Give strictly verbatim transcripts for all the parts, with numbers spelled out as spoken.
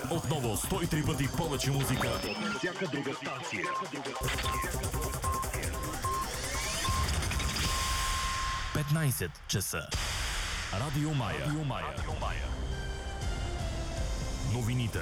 Отново сто и три пъти повече музика. Всяка друга станция. петнайсет часа. Радио Мая. Радио Мая. Радио Мая. Новините.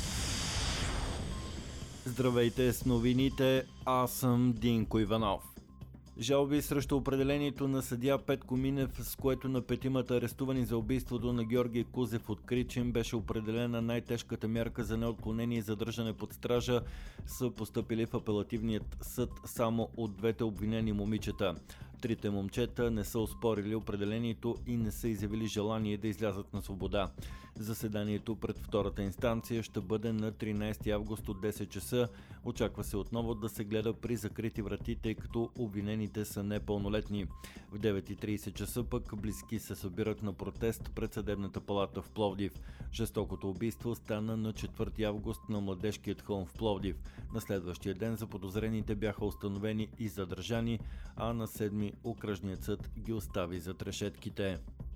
Здравейте с новините, аз съм Динко Иванов. Жалби срещу определението на съдия Петко Минев, с което на петимата арестувани за убийството на Георги Кузев откри, че им беше определена най-тежката мярка за неотклонение и задържане под стража, са постъпили в апелативният съд само от двете обвинени момичета. Трите момчета не са оспорили определението и не са изявили желание да излязат на свобода. Заседанието пред втората инстанция ще бъде на тринайсети август от десет часа. Очаква се отново да се гледа при закрити врати, тъй като обвинените са непълнолетни. В девет и трийсет часа пък близки се събират на протест пред съдебната палата в Пловдив. Жестокото убийство стана на четвърти август на Младежкият хълм в Пловдив. На следващия ден заподозрените бяха установени и задържани, а на седми окръжният съд ги остави зад решетките.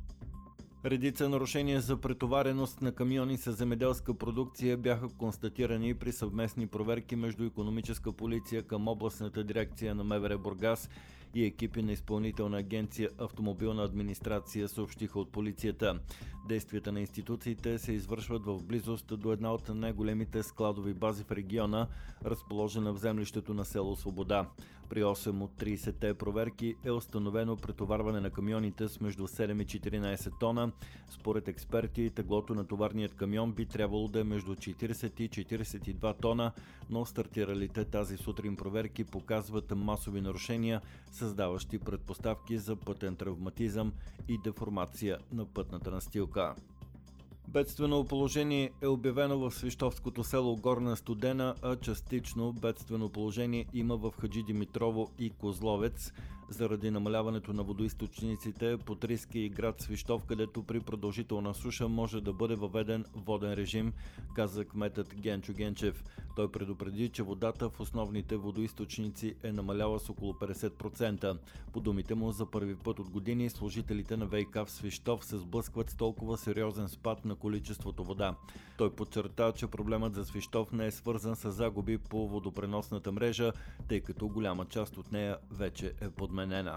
Редица нарушения за претовареност на камиони с земеделска продукция бяха констатирани при съвместни проверки между икономическа полиция към областната дирекция на МВР Бургас и екипи на изпълнителна агенция Автомобилна администрация, съобщиха от полицията. Действията на институциите се извършват в близост до една от най-големите складови бази в региона, разположена в землището на село Свобода. При осем от трийсетте проверки е установено претоварване на камионите с между седем и четиринайсет тона. Според експерти, теглото на товарният камион би трябвало да е между четирийсет и четирийсет и два тона, но стартиралите тази сутрин проверки показват масови нарушения, създаващи предпоставки за пътен травматизъм и деформация на пътната настилка. Бедствено положение е обявено в свищовското село Горна Студена, а частично бедствено положение има в Хаджидимитрово и Козловец. Заради намаляването на водоизточниците под риска и град Свищов, където при продължителна суша може да бъде въведен воден режим, каза кметът Генчо Генчев. Той предупреди, че водата в основните водоизточници е намаляла с около петдесет процента. По думите му, за първи път от години служителите на ВиК в Свищов се сблъскват с толкова сериозен спад на количеството вода. Той подчерта, че проблемът за Свищов не е свързан с загуби по водопреносната мрежа, тъй като голяма част от нея вече е подменена.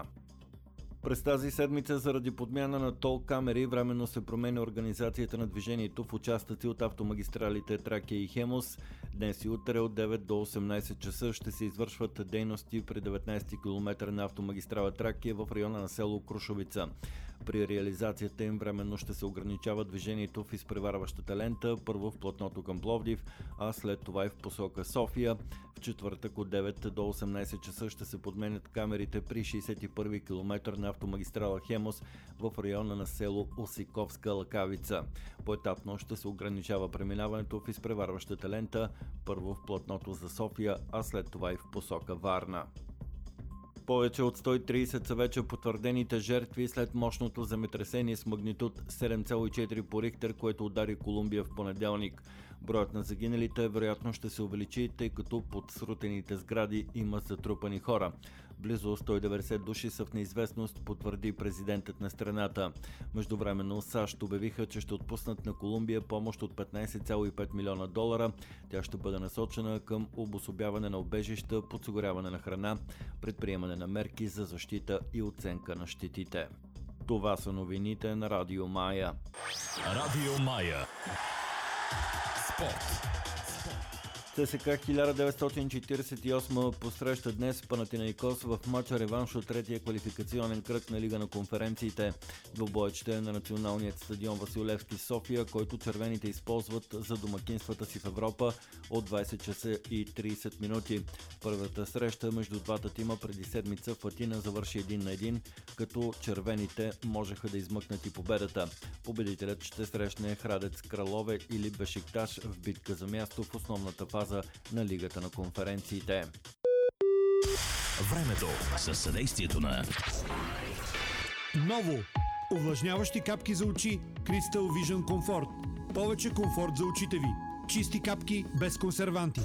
През тази седмица заради подмяна на тол камери временно се променя организацията на движението в участъци от автомагистралите Тракия и Хемус. Днес и утре от девет до осемнайсет часа ще се извършват дейности при деветнайсети километър на автомагистрала Тракия в района на село Крушовица. При реализацията им временно ще се ограничава движението в изпреварващата лента, първо в платното към Пловдив, а след това и в посока София. В четвъртък от девет до осемнайсет часа ще се подменят камерите при шейсет и първи километър на автомагистрала Хемус в района на село Осиковска Лъкавица. Поетапно ще се ограничава преминаването в изпреварващата лента, първо в платното за София, а след това и в посока Варна. Повече от сто и трийсет са вече потвърдените жертви след мощното земетресение с магнитуд седем цяло и четири по Рихтер, което удари Колумбия в понеделник. Броят на загиналите вероятно ще се увеличи, тъй като под срутените сгради има затрупани хора. Близо сто и деветдесет души са в неизвестност, потвърди президентът на страната. Междувременно САЩ обявиха, че ще отпуснат на Колумбия помощ от петнайсет цяло и пет милиона долара. Тя ще бъде насочена към обособяване на убежища, подсигуряване на храна, предприемане на мерки за защита и оценка на щетите. Това са новините на Радио Мая. Радио Мая. Спорт. ЦСКА хиляда деветстотин четирийсет и осма посреща днес Панатинаикос в мача реванш от третия квалификационен кръг на Лига на конференциите. Двубоят ще е на националният стадион Васил Левски София, който червените използват за домакинствата си в Европа от двайсет часа и трийсет минути. Първата среща между двата тима преди седмица в Атина завърши един на един, като червените можеха да измъкнат и победата. Победителят ще срещне Храдец Кралове или Бешикташ в битка за място в основната фаза на Лигата на конференциите. Времето със съдействието на Ново! Увлажняващи капки за очи Crystal Vision Comfort. Повече комфорт за очите ви. Чисти капки без консерванти.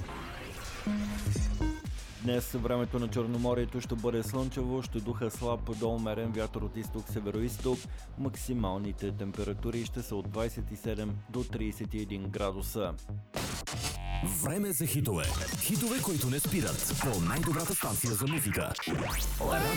Днес времето на Черноморието ще бъде слънчево, ще духа слаб до умерен вятър от изток-североизток. Максималните температури ще са от двайсет и седем до трийсет и един градуса. Време за хитове. Хитове, които не спират. По най-добрата станция за музика.